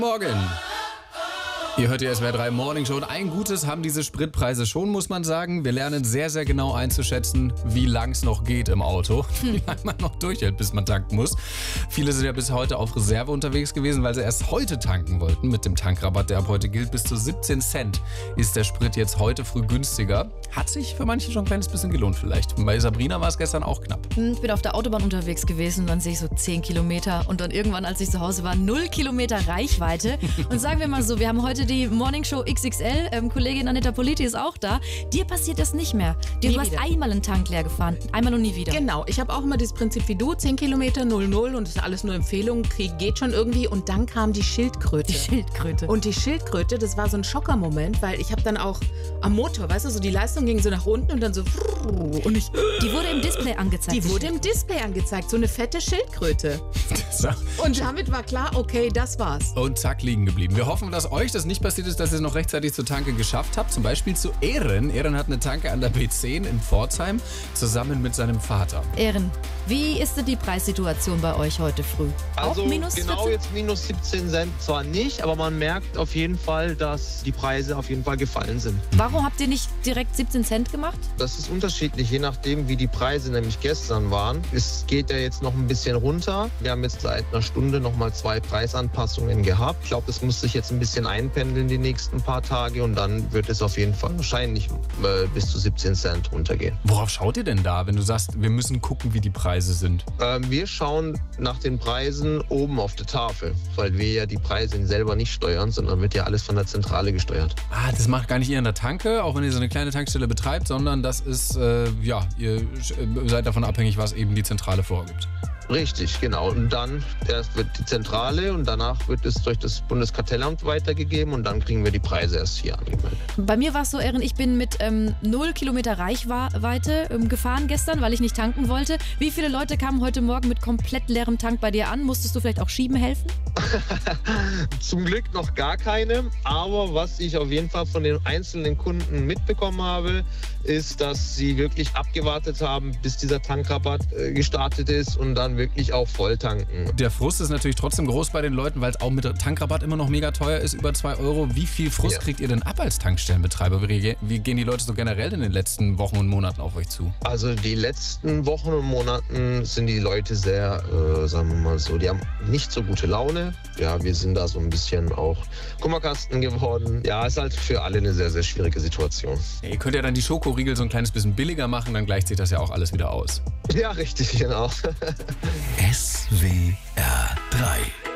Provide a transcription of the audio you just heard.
Morgen. Ihr hört die SWR 3 Morning Show und ein Gutes haben diese Spritpreise schon, muss man sagen. Wir lernen sehr, sehr genau einzuschätzen, wie lang es noch geht im Auto, wie lange man noch durchhält, bis man tanken muss. Viele sind ja bis heute auf Reserve unterwegs gewesen, weil sie erst heute tanken wollten. Mit dem Tankrabatt, der ab heute gilt, bis zu 17 Cent ist der Sprit jetzt heute früh günstiger. Hat sich für manche schon ein kleines bisschen gelohnt vielleicht. Bei Sabrina war es gestern auch knapp. Ich bin auf der Autobahn unterwegs gewesen und dann sehe ich so 10 Kilometer und dann irgendwann, als ich zu Hause war, 0 Kilometer Reichweite. Und sagen wir mal so, wir haben heute die Morning Show XXL, Kollegin Anita Politi ist auch da. Dir passiert das nicht mehr. Du hast einmal einen Tank leer gefahren, einmal und nie wieder. Genau, ich habe auch immer das Prinzip wie du, 10 Kilometer, 0,0 und das ist alles nur Empfehlungen, geht schon irgendwie. Und dann kam die Schildkröte. Die Schildkröte. Und die Schildkröte, das war so ein Schockermoment, weil ich habe dann auch am Motor, weißt du, so die Leistung ging so nach unten und dann so und ich... Die wurde im Display angezeigt. Die wurde im Display angezeigt, so eine fette Schildkröte. Und damit war klar, okay, das war's. Und zack, liegen geblieben. Wir hoffen, dass euch das nicht passiert ist, dass ihr es noch rechtzeitig zur Tanke geschafft habt. Zum Beispiel zu Ehren. Ehren hat eine Tanke an der B10 in Pforzheim zusammen mit seinem Vater. Ehren, wie ist denn die Preissituation bei euch heute früh? Also auch minus genau 14? jetzt minus 17 Cent zwar nicht, aber man merkt auf jeden Fall, dass die Preise auf jeden Fall gefallen sind. Warum habt ihr nicht direkt 17 Cent gemacht? Das ist unterschiedlich, je nachdem wie die Preise nämlich gestern waren. Es geht ja jetzt noch ein bisschen runter. Wir haben jetzt seit einer Stunde nochmal 2 Preisanpassungen gehabt. Ich glaube, das muss sich jetzt ein bisschen einpendeln die nächsten paar Tage und dann wird es auf jeden Fall wahrscheinlich bis zu 17 Cent runtergehen. Worauf schaut ihr denn da, wenn du sagst, wir müssen gucken, wie die Preise sind? Wir schauen nach den Preisen oben auf der Tafel, weil wir ja die Preise selber nicht steuern, sondern wird ja alles von der Zentrale gesteuert. Ah, das macht gar nicht ihr in der Tanke, auch wenn ihr so eine kleine Tankstelle betreibt, sondern das ist, ihr seid davon abhängig, was eben die Zentrale vorgibt. Richtig, genau. Und dann erst wird die Zentrale und danach wird es durch das Bundeskartellamt weitergegeben und dann kriegen wir die Preise erst hier angemeldet. Bei mir war es so, Ehren, ich bin mit 0 Kilometer Reichweite gefahren gestern, weil ich nicht tanken wollte. Wie viele Leute kamen heute Morgen mit komplett leerem Tank bei dir an? Musstest du vielleicht auch schieben helfen? Zum Glück noch gar keine, aber was ich auf jeden Fall von den einzelnen Kunden mitbekommen habe, ist, dass sie wirklich abgewartet haben, bis dieser Tankrabatt gestartet ist und dann wirklich auch voll tanken. Der Frust ist natürlich trotzdem groß bei den Leuten, weil es auch mit Tankrabatt immer noch mega teuer ist, über 2 Euro. Wie viel Frust kriegt ihr denn ab als Tankstellenbetreiber? Wie gehen die Leute so generell in den letzten Wochen und Monaten auf euch zu? Also die letzten Wochen und Monaten sind die Leute sehr, sagen wir mal so, die haben nicht so gute Laune. Ja, wir sind da so ein bisschen auch Kummerkasten geworden. Ja, ist halt für alle eine sehr, sehr schwierige Situation. Ja, ihr könnt ja dann die Schokoriegel so ein kleines bisschen billiger machen, dann gleicht sich das ja auch alles wieder aus. Ja, richtig, genau. SWR 3